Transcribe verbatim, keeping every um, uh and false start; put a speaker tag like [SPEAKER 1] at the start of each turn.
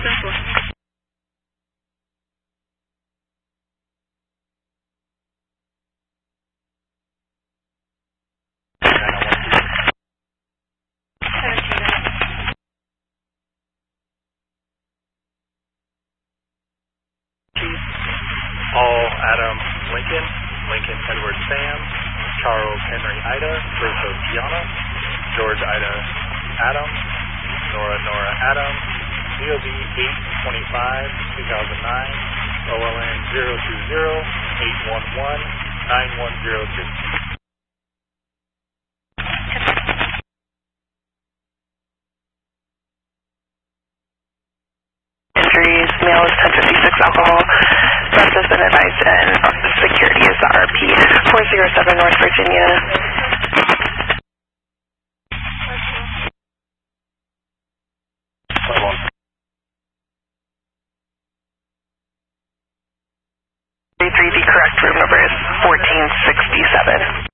[SPEAKER 1] four.
[SPEAKER 2] Paul Adam Lincoln, Lincoln Edward Sam, Charles Henry Ida, Bertho Tiana, George Ida Adam, Nora Nora Adam, V O B eight twenty-five two thousand nine, O L N zero two zero eight one one nine one zero two.
[SPEAKER 3] Injuries, male is ten fifty-six alcohol. Best has been advised, and security is the R P four oh seven North Virginia. three, the correct room number is fourteen sixty-seven.